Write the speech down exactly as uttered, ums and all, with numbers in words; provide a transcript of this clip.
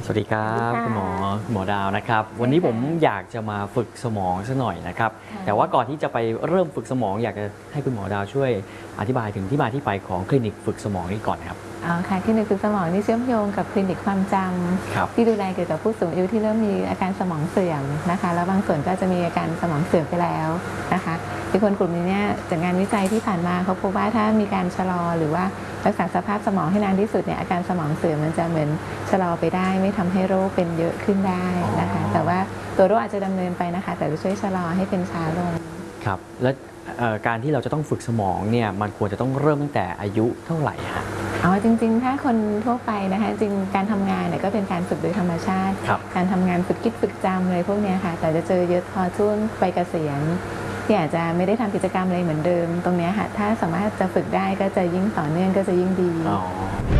วัสดีครับคุณหมอหมอดาวนะครับวันนี้ผมอยากจะมาฝึกสมองสักหน่อยนะครับแต่ว่าก่อนที่จะไปเริ่มฝึกสมองอยากจะให้คุณหมอดาวช่วยอธิบายถึงที่มาที่ไปของคลินิกฝึกสมองนี้ก่อนครับอ๋อค่ะคลินิกฝึกสมองนี่เชื่อมโยงกับคลินิกความจำที่ดูแลเกี่ยวกับผู้สูงอายุที่เริ่มมีอาการสมองเสื่อมนะคะแล้วบางส่วนก็จะมีอาการสมองเสื่อมไปแล้วนะคะที่คนกลุ่มนี้เนี่ยจากงานวิจัยที่ผ่านมาเขาพบว่าถ้ามีการชะลอหรือว่ารักษาสภาพสมองให้นานที่สุดเนี่ยอาการสมองเสื่อมมันจะเหมือนชะลอไปได้ไม่ทำให้โรคเป็นเยอะขึ้นได้นะคะแต่ว่าตัวโรคอาจจะดำเนินไปนะคะแต่จะช่วยชะลอให้เป็นช้าลงครับและการที่เราจะต้องฝึกสมองเนี่ยมันควรจะต้องเริ่มตั้งแต่อายุเท่าไหร่ฮะอ๋อจริงๆถ้าคนทั่วไปนะคะจริงการทำงานเนี่ยก็เป็นการฝึกโดยธรรมชาติการทำงานฝึกคิดฝึกจำอะไรพวกนี้ค่ะแต่จะเจอเยอะพอช่วงไปเกษียณที่อาจจะไม่ได้ทำกิจกรรมอะไรเหมือนเดิมตรงนี้ค่ะถ้าสามารถจะฝึกได้ก็จะยิ่งต่อเนื่องก็จะยิ่งดี